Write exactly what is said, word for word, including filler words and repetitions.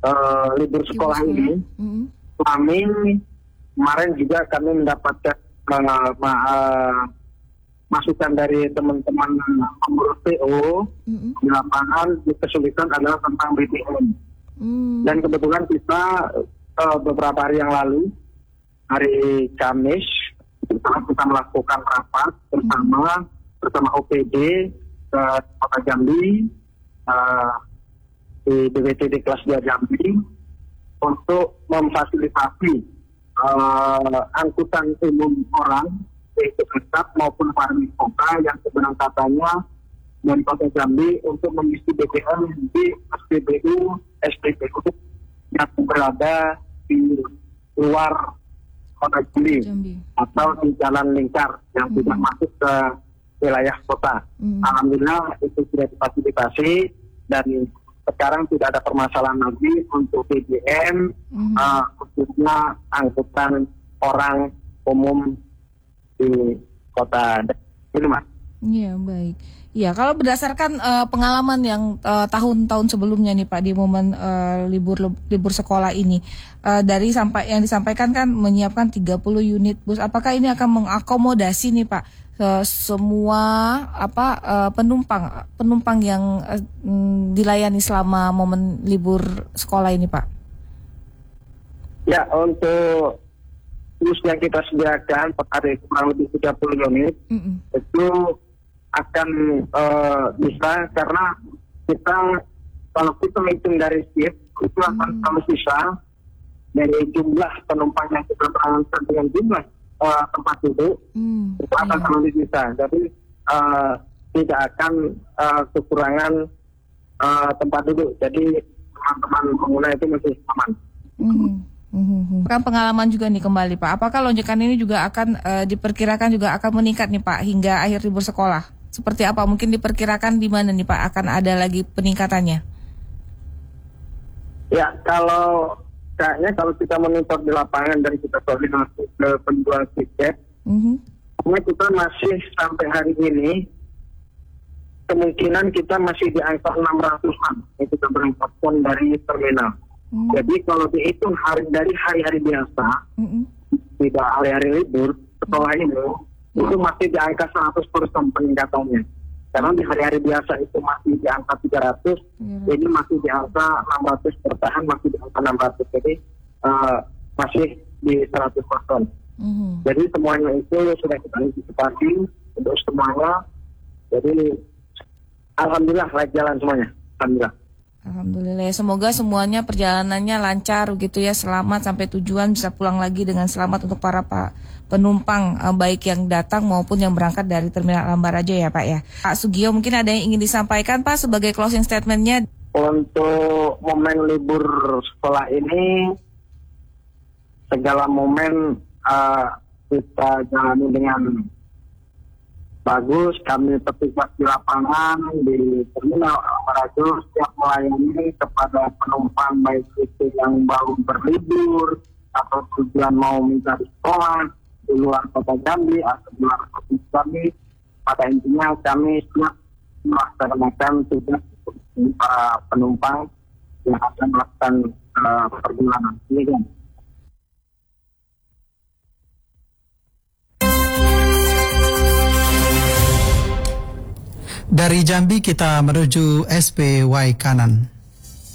uh, libur sekolah ini, mm-hmm. kami kemarin juga kami mendapatkan uh, ma- uh, masukan dari teman-teman pengurus P O mm-hmm. di lapangan. Kesulitan adalah tentang B B M. Mm. Dan kebetulan kita uh, beberapa hari yang lalu, hari Kamis, kita melakukan rapat bersama mm. bersama O P D uh, Kota Jambi, uh, di D W T D kelas dua Jambi, untuk memfasilitasi uh, angkutan umum orang, baik tetap maupun pariwisata yang keberangkatannya dari Kota Jambi untuk mengisi B B M di S P B U, S P B U yang berada di luar Kota Jambi, Jambi. atau di Jalan Lingkar yang mm-hmm. tidak masuk ke wilayah kota. Mm-hmm. Alhamdulillah itu sudah difasilitasi dan sekarang tidak ada permasalahan lagi untuk B B M, mm-hmm. uh, khususnya angkutan orang umum di kota ini, Mas. Iya, baik. Iya, kalau berdasarkan uh, pengalaman yang uh, tahun-tahun sebelumnya nih Pak, di momen uh, libur libur sekolah ini, uh, dari sampai yang disampaikan kan menyiapkan tiga puluh unit bus. Apakah ini akan mengakomodasi nih Pak uh, semua apa uh, penumpang penumpang yang uh, dilayani selama momen libur sekolah ini, Pak? Ya, untuk bus yang kita sediakan per hari kurang lebih tiga puluh unit, mm-hmm. itu akan uh, bisa, karena kita kalau kita menghitung dari shift itu akan selalu mm. sisa dari jumlah penumpang yang kita berangkat dengan jumlah uh, tempat duduk, mm. itu akan yeah. selalu sisa. Jadi uh, tidak akan uh, kekurangan uh, tempat duduk. Jadi teman-teman pengguna itu masih aman. Mm. Mm-hmm. Kan pengalaman juga nih kembali Pak. Apakah lonjakan ini juga akan uh, diperkirakan juga akan meningkat nih Pak hingga akhir libur sekolah? Seperti apa? Mungkin diperkirakan di mana nih Pak akan ada lagi peningkatannya? Ya, kalau kayaknya kalau kita monitor di lapangan dan kita koordinasi ke penjual tiket, mm-hmm. kita masih sampai hari ini kemungkinan kita masih di angka enam ratusan yang kita berangkatkan dari terminal. Mm-hmm. Jadi kalau dihitung hari dari hari-hari biasa, mm-hmm. tidak hari-hari libur, sekolah ini itu masih di angka seratus persen peningkatannya. Karena di hari-hari biasa itu masih di angka tiga ratus, mm-hmm. ini masih di angka enam ratus, bertahan masih di angka enam ratus. Jadi uh, masih di seratus persen. Mm-hmm. Jadi semuanya itu sudah kita antisipasi untuk semuanya. Jadi alhamdulillah layak jalan semuanya. Alhamdulillah. Alhamdulillah, semoga semuanya perjalanannya lancar gitu ya, selamat sampai tujuan, bisa pulang lagi dengan selamat untuk para pak penumpang eh, baik yang datang maupun yang berangkat dari Terminal Ambaraja ya Pak ya. Pak Sugio, mungkin ada yang ingin disampaikan Pak sebagai closing statementnya? Untuk momen libur sekolah ini, segala momen uh, kita jalani dengan bagus. Kami petugas di lapangan di Terminal Ambaraja siap melayani kepada penumpang baik itu yang baru berlibur atau tujuan mau minta di sekolah di luar Kota Jambi atau di luar Kota Jambi. Pada intinya kami siap melaksanakan tugas para penumpang yang akan melakukan uh, perjalanan ini kan. Dari Jambi kita menuju S P Y kanan.